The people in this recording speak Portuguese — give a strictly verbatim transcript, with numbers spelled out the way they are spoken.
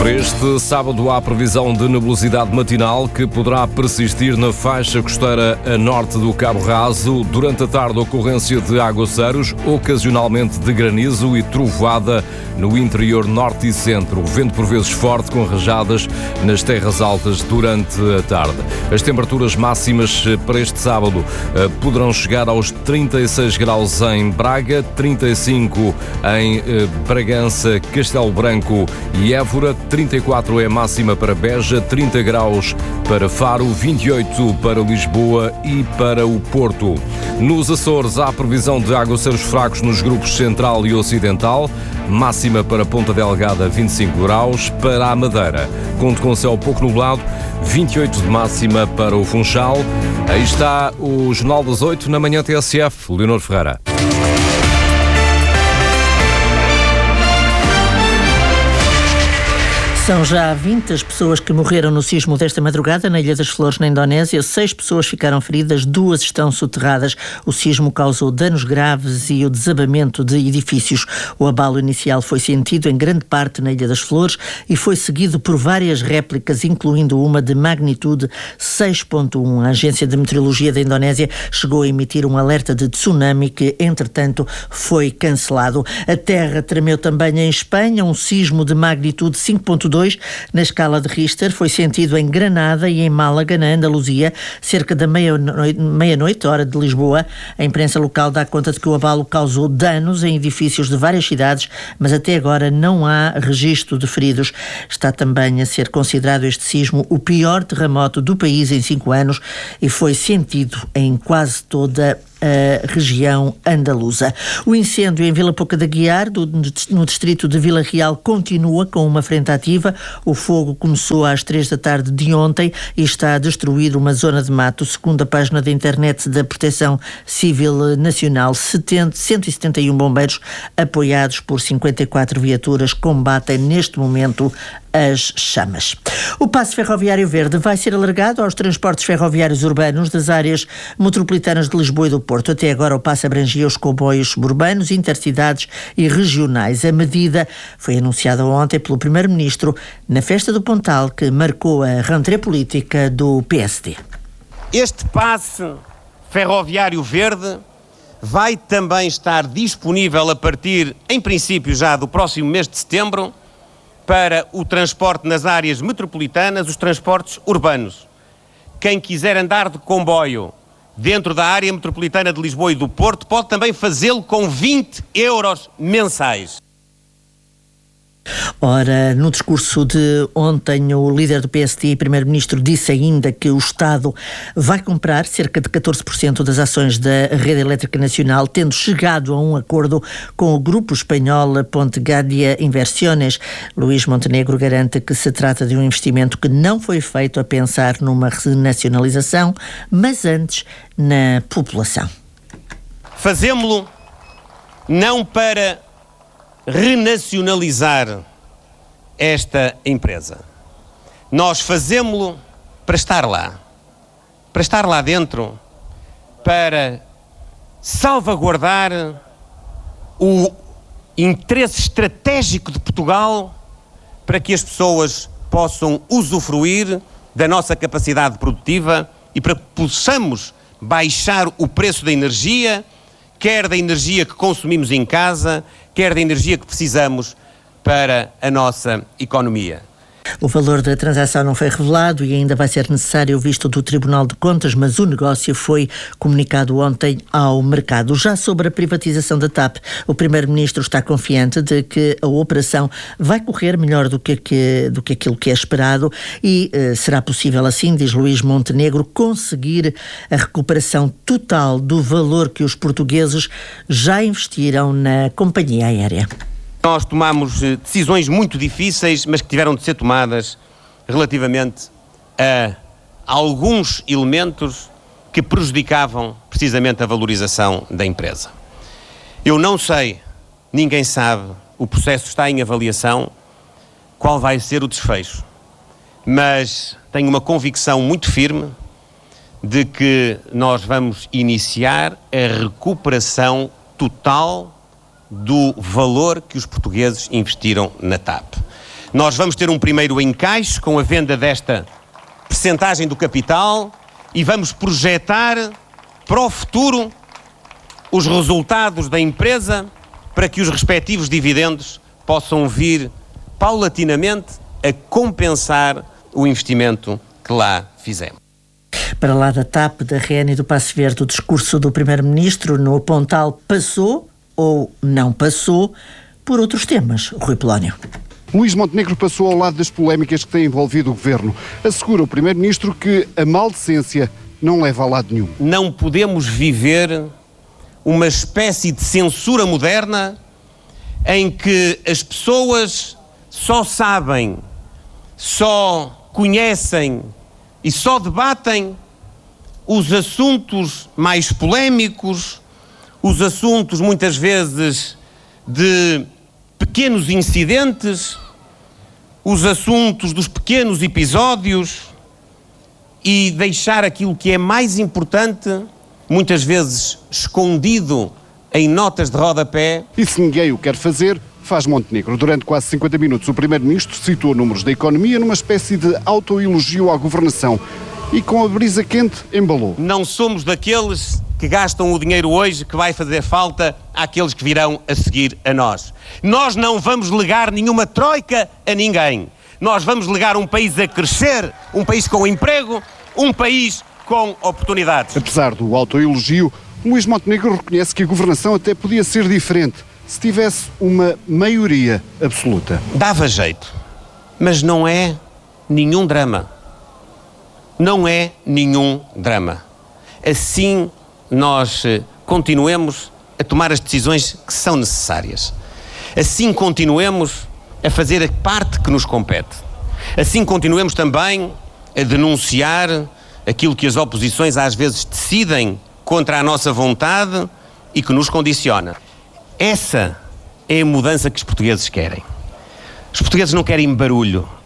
Para este sábado há previsão de nebulosidade matinal que poderá persistir na faixa costeira a norte do Cabo Raso. Durante a tarde, ocorrência de aguaceiros, ocasionalmente de granizo e trovoada no interior norte e centro. Vento por vezes forte com rajadas nas terras altas durante a tarde. As temperaturas máximas para este sábado poderão chegar aos trinta e seis graus em Braga, trinta e cinco em Bragança, Castelo Branco e Évora, trinta e quatro é a máxima para Beja, trinta graus para Faro, vinte e oito para Lisboa e para o Porto. Nos Açores há previsão de aguaceiros fracos nos grupos central e ocidental, máxima para Ponta Delgada, vinte e cinco graus, para a Madeira, conto com céu pouco nublado, vinte e oito de máxima para o Funchal. Aí está o Jornal das oito na manhã T S F, Leonor Ferreira. São já vinte as pessoas que morreram no sismo desta madrugada na Ilha das Flores, na Indonésia. Seis pessoas ficaram feridas, duas estão soterradas. O sismo causou danos graves e o desabamento de edifícios. O abalo inicial foi sentido em grande parte na Ilha das Flores e foi seguido por várias réplicas, incluindo uma de magnitude seis ponto um. A Agência de Meteorologia da Indonésia chegou a emitir um alerta de tsunami que, entretanto, foi cancelado. A terra tremeu também em Espanha. Um sismo de magnitude cinco ponto dois na escala de Richter foi sentido em Granada e em Málaga, na Andaluzia, cerca da meia-noite, meia-noite, hora de Lisboa. A imprensa local dá conta de que o abalo causou danos em edifícios de várias cidades, mas até agora não há registro de feridos. Está também a ser considerado este sismo o pior terremoto do país em cinco anos e foi sentido em quase toda a região andaluza. O incêndio em Vila Pouca da Guiar, do, no distrito de Vila Real, continua com uma frente ativa. O fogo começou às três da tarde de ontem e está a destruir uma zona de mato. Segundo a página da internet da Proteção Civil Nacional, cento e setenta e um bombeiros, apoiados por cinquenta e quatro viaturas, combatem neste momento as chamas. O passe ferroviário verde vai ser alargado aos transportes ferroviários urbanos das áreas metropolitanas de Lisboa e do Porto. Até agora o passe abrangia os comboios suburbanos, intercidades e regionais. A medida foi anunciada ontem pelo Primeiro-Ministro na festa do Pontal, que marcou a rentrée política do P S D. Este passe ferroviário verde vai também estar disponível a partir, em princípio, já do próximo mês de setembro, para o transporte nas áreas metropolitanas, os transportes urbanos. Quem quiser andar de comboio dentro da área metropolitana de Lisboa e do Porto pode também fazê-lo com vinte euros mensais. Ora, no discurso de ontem, o líder do P S D e primeiro-ministro disse ainda que o Estado vai comprar cerca de catorze por cento das ações da Rede Elétrica Nacional, tendo chegado a um acordo com o grupo espanhol Pontegadia Inversiones. Luís Montenegro garante que se trata de um investimento que não foi feito a pensar numa renacionalização, mas antes na população. Fazemo-lo não para renacionalizar esta empresa. Nós fazemo-lo para estar lá, para estar lá dentro, para salvaguardar o interesse estratégico de Portugal, para que as pessoas possam usufruir da nossa capacidade produtiva e para que possamos baixar o preço da energia, quer da energia que consumimos em casa, quer da energia que precisamos para a nossa economia. O valor da transação não foi revelado e ainda vai ser necessário o visto do Tribunal de Contas, mas o negócio foi comunicado ontem ao mercado. Já sobre a privatização da TAP, o Primeiro-Ministro está confiante de que a operação vai correr melhor do que, que, do que aquilo que é esperado e eh, será possível assim, diz Luís Montenegro, conseguir a recuperação total do valor que os portugueses já investiram na companhia aérea. Nós tomamos decisões muito difíceis, mas que tiveram de ser tomadas relativamente a alguns elementos que prejudicavam precisamente a valorização da empresa. Eu não sei, ninguém sabe, o processo está em avaliação, qual vai ser o desfecho. Mas tenho uma convicção muito firme de que nós vamos iniciar a recuperação total do valor que os portugueses investiram na TAP. Nós vamos ter um primeiro encaixe com a venda desta percentagem do capital e vamos projetar para o futuro os resultados da empresa para que os respectivos dividendos possam vir paulatinamente a compensar o investimento que lá fizemos. Para lá da T A P, da R E N e do Passo Verde, o discurso do Primeiro-Ministro no Pontal passou, ou não passou, por outros temas. Rui Polónio. Luís Montenegro passou ao lado das polémicas que têm envolvido o Governo. Assegura o Primeiro-Ministro que a maldecência não leva a lado nenhum. Não podemos viver uma espécie de censura moderna em que as pessoas só sabem, só conhecem e só debatem os assuntos mais polémicos, os assuntos muitas vezes de pequenos incidentes, os assuntos dos pequenos episódios e deixar aquilo que é mais importante, muitas vezes escondido em notas de rodapé. E se ninguém o quer fazer, faz Montenegro. Durante quase cinquenta minutos, o Primeiro-Ministro citou números da economia numa espécie de autoelogio à governação e com a brisa quente embalou. Não somos daqueles que gastam o dinheiro hoje que vai fazer falta àqueles que virão a seguir a nós. Nós não vamos legar nenhuma troika a ninguém. Nós vamos legar um país a crescer, um país com emprego, um país com oportunidades. Apesar do autoelogio, Luís Montenegro reconhece que a governação até podia ser diferente se tivesse uma maioria absoluta. Dava jeito, mas não é nenhum drama. Não é nenhum drama. Assim nós continuemos a tomar as decisões que são necessárias. Assim continuemos a fazer a parte que nos compete. Assim continuemos também a denunciar aquilo que as oposições às vezes decidem contra a nossa vontade e que nos condiciona. Essa é a mudança que os portugueses querem. Os portugueses não querem barulho,